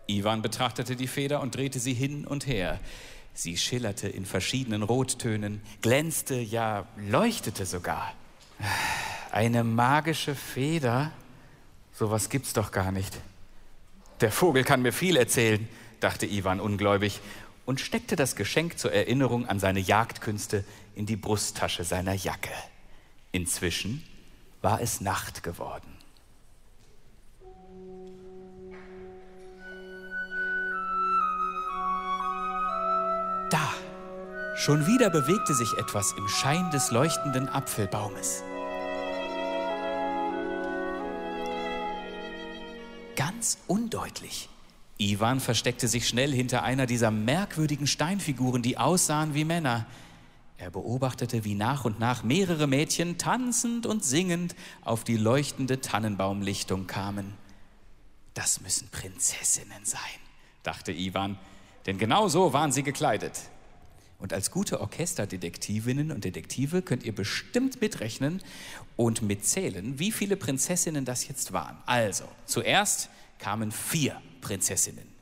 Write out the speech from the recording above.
Iwan betrachtete die Feder und drehte sie hin und her. Sie schillerte in verschiedenen Rottönen, glänzte, ja, leuchtete sogar. Eine magische Feder? Sowas gibt's doch gar nicht. Der Vogel kann mir viel erzählen, dachte Iwan ungläubig und steckte das Geschenk zur Erinnerung an seine Jagdkünste in die Brusttasche seiner Jacke. Inzwischen war es Nacht geworden. Da, schon wieder bewegte sich etwas im Schein des leuchtenden Apfelbaumes. Ganz undeutlich. Iwan versteckte sich schnell hinter einer dieser merkwürdigen Steinfiguren, die aussahen wie Männer. Er beobachtete, wie nach und nach mehrere Mädchen tanzend und singend auf die leuchtende Tannenbaumlichtung kamen. Das müssen Prinzessinnen sein, dachte Iwan, denn genau so waren sie gekleidet. Und als gute Orchesterdetektivinnen und Detektive könnt ihr bestimmt mitrechnen und mitzählen, wie viele Prinzessinnen das jetzt waren. Also, zuerst kamen 4 Prinzessinnen.